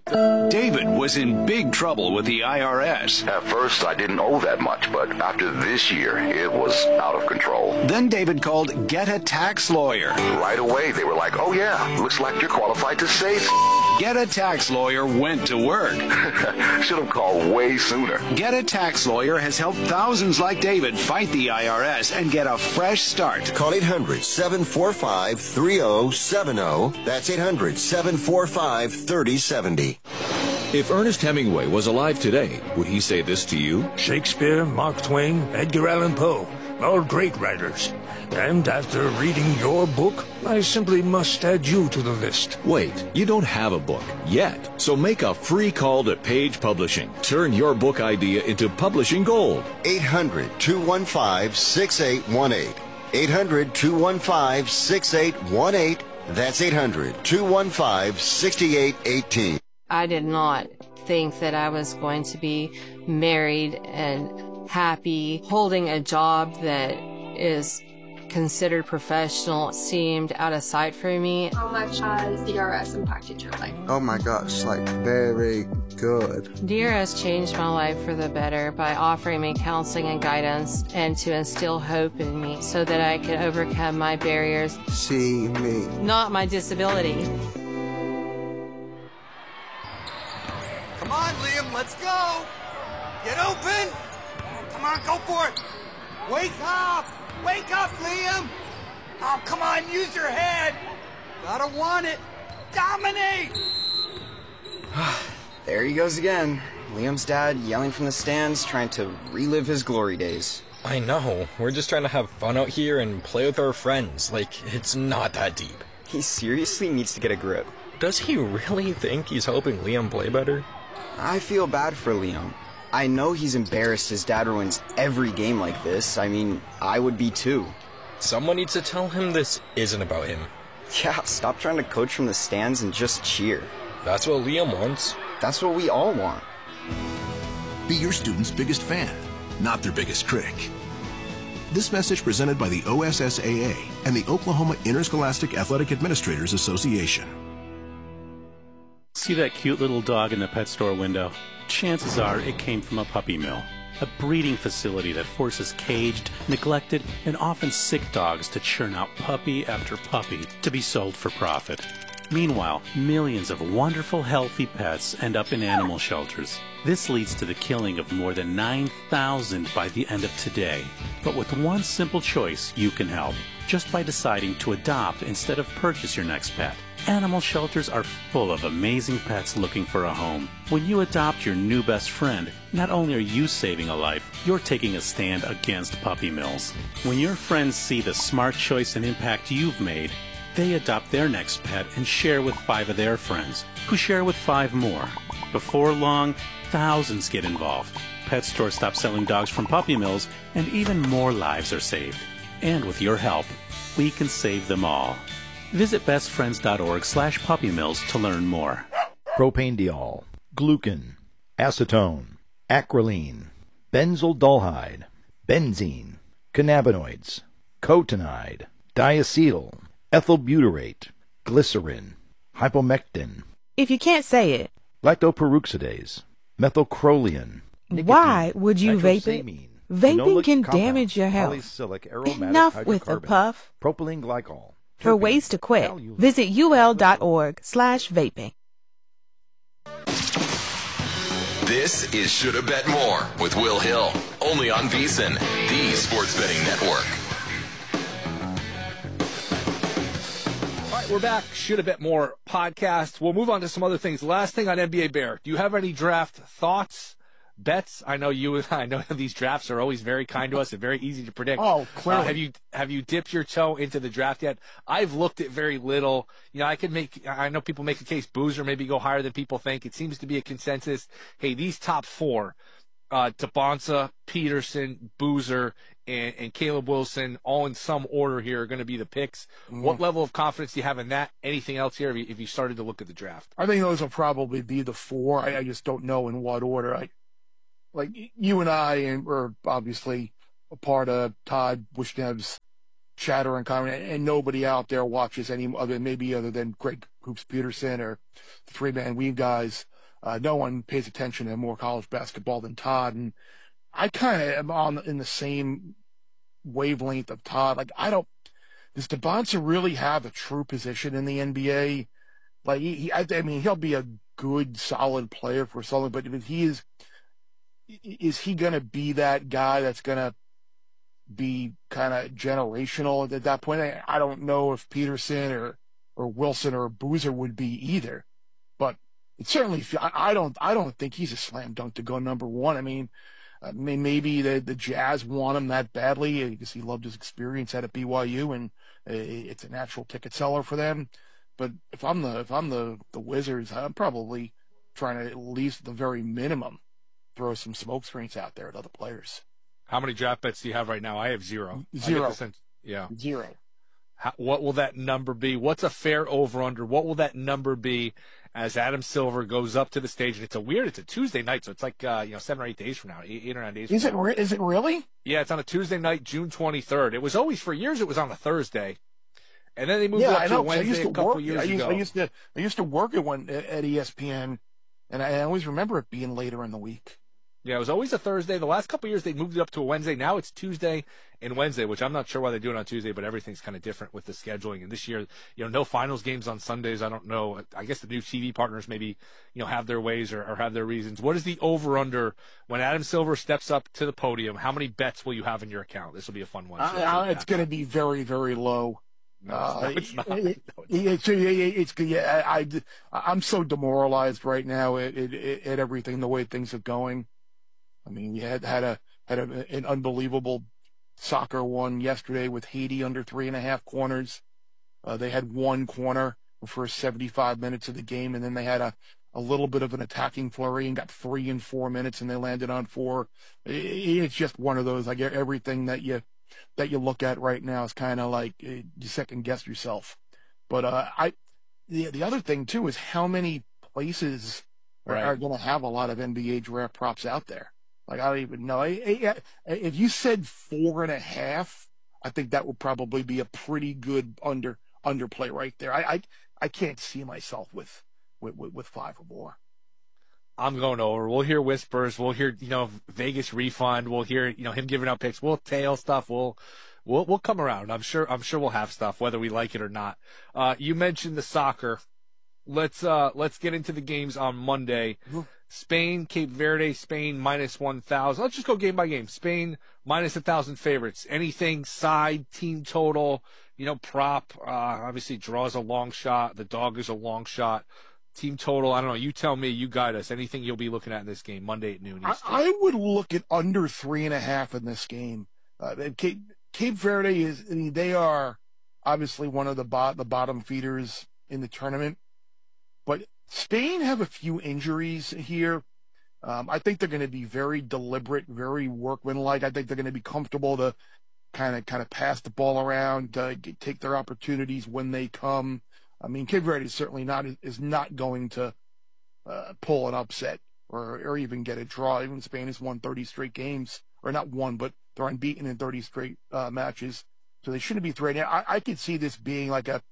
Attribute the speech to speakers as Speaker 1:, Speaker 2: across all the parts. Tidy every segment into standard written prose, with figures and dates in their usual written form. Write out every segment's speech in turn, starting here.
Speaker 1: David was in big trouble with the IRS.
Speaker 2: At first, I didn't owe that much, but after this year, it was out of control.
Speaker 1: Then David called Get a Tax Lawyer.
Speaker 2: Right away, they were like, oh yeah, looks like you're qualified to save.
Speaker 1: Get a Tax Lawyer went to work.
Speaker 2: Should have called way sooner.
Speaker 1: Get a Tax Lawyer has helped thousands like David fight the IRS and get a fresh start.
Speaker 3: Call 800-745-3070. That's 800-745-3070.
Speaker 4: If Ernest Hemingway was alive today, would he say this to you?
Speaker 5: Shakespeare, Mark Twain, Edgar Allan Poe, all great writers. And after reading your book, I simply must add you to the list.
Speaker 4: Wait, you don't have a book yet. So make a free call to Page Publishing. Turn your book idea into publishing gold.
Speaker 3: 800-215-6818. 800-215-6818. That's 800-215-6818.
Speaker 6: I did not think that I was going to be married and happy. Holding a job that is considered professional seemed out of sight for me.
Speaker 7: How much has DRS impacted your life?
Speaker 8: Oh my gosh, like very good.
Speaker 6: DRS changed my life for the better by offering me counseling and guidance and to instill hope in me so that I could overcome my barriers.
Speaker 8: See me.
Speaker 6: Not my disability.
Speaker 9: Come on, Liam, let's go! Get open! Come on, go for it! Wake up! Wake up, Liam! Oh, come on, use your head! Gotta want it! Dominate!
Speaker 10: There he goes again. Liam's dad yelling from the stands, trying to relive his glory days.
Speaker 11: I know. We're just trying to have fun out here and play with our friends. Like, it's not that deep.
Speaker 10: He seriously needs to get a grip.
Speaker 11: Does he really think he's helping Liam play better?
Speaker 10: I feel bad for Liam. I know he's embarrassed his dad ruins every game like this. I mean, I would be too.
Speaker 11: Someone needs to tell him this isn't about him.
Speaker 10: Yeah, stop trying to coach from the stands and just cheer.
Speaker 11: That's what Liam wants.
Speaker 10: That's what we all want.
Speaker 12: Be your student's biggest fan, not their biggest critic. This message presented by the OSSAA and the Oklahoma Interscholastic Athletic Administrators Association.
Speaker 13: See that cute little dog in the pet store window? Chances are it came from a puppy mill, a breeding facility that forces caged, neglected, and often sick dogs to churn out puppy after puppy to be sold for profit. Meanwhile, millions of wonderful, healthy pets end up in animal shelters. This leads to the killing of more than 9,000 by the end of today. But with one simple choice, you can help, just by deciding to adopt instead of purchase your next pet. Animal shelters are full of amazing pets looking for a home. When you adopt your new best friend, not only are you saving a life, you're taking a stand against puppy mills. When your friends see the smart choice and impact you've made, they adopt their next pet and share with 5 of their friends, who share with 5 more. Before long, thousands get involved. Pet stores stop selling dogs from puppy mills, and even more lives are saved. And with your help, we can save them all. Visit bestfriends.org/puppymills to learn more.
Speaker 14: Propanediol, glucan, acetone, acrolein, benzaldehyd, benzene, cannabinoids, cotinide, diacetyl, ethylbutyrate, glycerin, hypomectin.
Speaker 15: If you can't say it.
Speaker 14: Lactoperoxidase, methylcrolian.
Speaker 15: Why would you vape it? Vaping can damage your health. Enough with the puff.
Speaker 14: Propylene glycol.
Speaker 15: For ways to quit, visit ul.org/vaping.
Speaker 16: This is Shoulda Bet More with Will Hill, only on VSiN, the sports betting network.
Speaker 17: All right, we're back. Shoulda Bet More podcast. We'll move on to some other things. Last thing on NBA Bear. Do you have any draft thoughts? Bets? I know these drafts are always very kind to us and very easy to predict.
Speaker 18: Oh, clearly.
Speaker 17: Have you dipped your toe into the draft yet? I've looked at very little. You know, I know people make a case Boozer maybe go higher than people think. It seems to be a consensus. Hey, these top 4, Tabonsa, Peterson, Boozer, and Caleb Wilson, all in some order here, are going to be the picks. Mm-hmm. What level of confidence do you have in that? Anything else here if you started to look at the draft?
Speaker 18: I think those will probably be the 4. I just don't know in what order. Like you and I were obviously a part of Todd Wishnev's chatter and comment, and nobody out there watches other than Greg Hoops Peterson or the 3-man weave guys. No one pays attention to more college basketball than Todd, and I kind of am in the same wavelength of Todd. Like, does Debonsa really have a true position in the NBA? Like, I mean, he'll be a good, solid player for something, but if he is he going to be that guy that's going to be kind of generational at that point? I don't know if Peterson or Wilson or Boozer would be either, but it certainly, I don't think he's a slam dunk to go number one. I mean, maybe the Jazz want him that badly because he loved his experience at BYU, and it's a natural ticket seller for them. But if I'm the Wizards, I'm probably trying to, at least the very minimum, throw some smoke screens out there at other players.
Speaker 17: How many draft bets do you have right now? I have zero.
Speaker 18: Zero.
Speaker 17: Yeah.
Speaker 18: Zero.
Speaker 17: What will that number be? What's a fair over-under? What will that number be as Adam Silver goes up to the stage? And it's a Tuesday night, so it's like 7 or 8 days from now, 8 or 9 days from now.
Speaker 18: Is it really?
Speaker 17: Yeah, it's on a Tuesday night, June 23rd. It was always, for years, it was on a Thursday. And then they moved it up to Wednesday a couple years ago.
Speaker 18: I used to work at ESPN, and I always remember it being later in the week.
Speaker 17: Yeah, it was always a Thursday. The last couple of years, they moved it up to a Wednesday. Now it's Tuesday and Wednesday, which I'm not sure why they do it on Tuesday, but everything's kind of different with the scheduling. And this year, no finals games on Sundays. I don't know. I guess the new TV partners maybe, have their ways or have their reasons. What is the over-under when Adam Silver steps up to the podium? How many bets will you have in your account? This will be a fun one.
Speaker 18: It's going to be very, very low.
Speaker 17: No, it's not.
Speaker 18: I'm so demoralized right now at everything, the way things are going. I mean, we had an unbelievable soccer one yesterday with Haiti under 3.5 corners. They had one corner the first 75 minutes of the game, and then they had a little bit of an attacking flurry and got 3 in 4 minutes, and they landed on 4. It's just one of those. Like, everything that you look at right now is kind of like you second guess yourself. But the other thing too is how many places are going to have a lot of NBA draft props out there. Like, I don't even know. If you said 4.5, I think that would probably be a pretty good underplay right there. I can't see myself with 5 or more.
Speaker 17: I'm going over. We'll hear whispers. We'll hear, Vegas refund. We'll hear, him giving out picks. We'll tail stuff. We'll come around. I'm sure we'll have stuff, whether we like it or not. You mentioned the soccer. Let's get into the games on Monday. Mm-hmm. Spain, Cape Verde, Spain minus 1,000. Let's just go game by game. Spain minus 1,000 favorites. Anything side, team total, prop. Obviously draws a long shot. The dog is a long shot. Team total, I don't know. You tell me. You guide us. Anything you'll be looking at in this game Monday at noon Eastern?
Speaker 18: I would look at under 3.5 in this game. Cape Verde they are obviously one of the bottom feeders in the tournament, but Spain have a few injuries here. I think they're going to be very deliberate, very workmanlike. I think they're going to be comfortable to kind of pass the ball around, take their opportunities when they come. I mean, Cape Verde certainly is not going to pull an upset or even get a draw. Even Spain has won 30 straight games, or not one, but they're unbeaten in 30 straight matches, so they shouldn't be threatened. I could see this being like a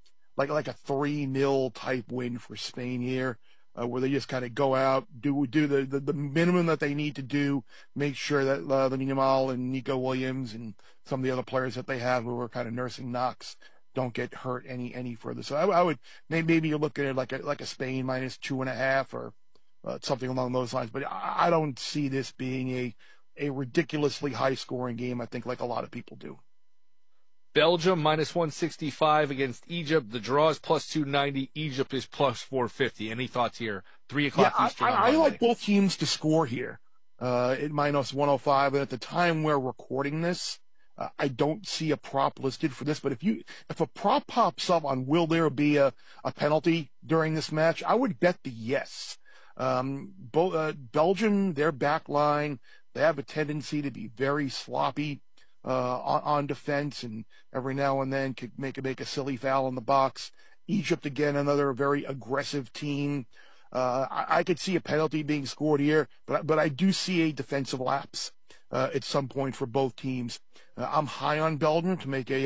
Speaker 18: 3-0 type win for Spain here, where they just kind of go out, do the minimum that they need to do, make sure that Lamine Yamal and Nico Williams and some of the other players that they have who are kind of nursing knocks don't get hurt any further. So I would maybe you're looking at like a Spain minus 2.5 or something along those lines. But I don't see this being a ridiculously high scoring game. I think like a lot of people do.
Speaker 17: Belgium minus 165 against Egypt. The draw is plus 290. Egypt is plus 450. Any thoughts here? 3 o'clock Eastern.
Speaker 18: I like both teams to score here at minus 105. And at the time we're recording this, I don't see a prop listed for this. But if a prop pops up on will there be a penalty during this match, I would bet the yes. Belgium, their back line, they have a tendency to be very sloppy on defense, and every now and then could make a silly foul in the box. Egypt, again, another very aggressive team. I could see a penalty being scored here, but I do see a defensive lapse at some point for both teams. I'm high on Belgium to make a